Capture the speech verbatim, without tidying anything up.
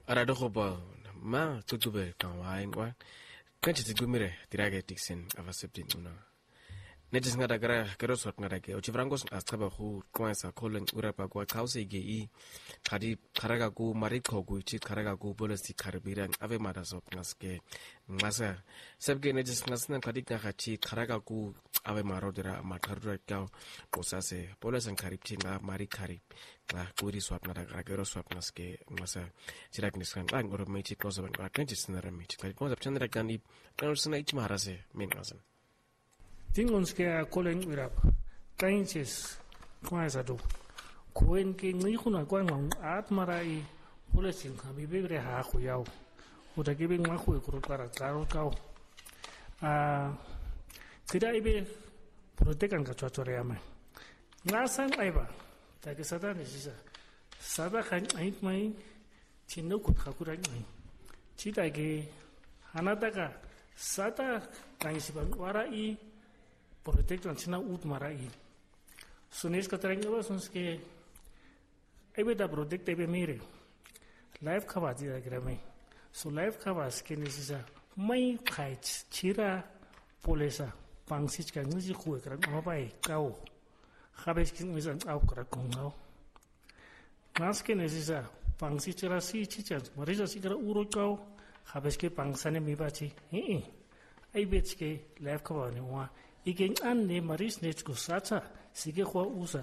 Arado hoba ma tutube kan wain wan. Kan ci gumire tirage Dixon avaseptin una. Netis ngada gara kero sort ngada ke ochivrango astaba khu kwasa kolen urapa kwa khause ge I khadi kharaga ku marikho ku chi kharaga ku policy kharbirang ave mara sop ngaske ngasa sabge netis ngasna khadi ka khachi kharaga ku ave maro dira matharura ka posase policy kharipti nga mari kharip la kuri swap ngada gara kero swap ngaske ngasa chirak niskan ang oro mechi kosa ban ka tentis nara mechi khadi kosa chandra kani kanusna ich marase min ngasan Tingonske a kolen wirap kainches kwasa do koen ke ngi khuna kwa ngong at marai policy ka bibebre ha khu yaw uta ke bing ma khu ko para karo kaw a tira ibe protekan ka chotore ama ngasan aiba ta ke sada ne sisa sada khan ai mai chinno ku khakura ngai chita ke hanata ka sada kaisiban wara I protectan sina ut marai sunis ka tarang ba suns ke aibe da protect aibe mere life khawa ji da grame so life khawa ske ni sisa mai khait chira polesa pangsich ka ngi khu ekra ma bai kaw khabes kin misan aw kra kongaw maske ni sisa pangsich chira si chi chan marisa sikra uro kaw khabes ke pangsane mi ba chi hi aibe ke life khawa ni wa Igen an ne maris net ko sacha sige khwa usa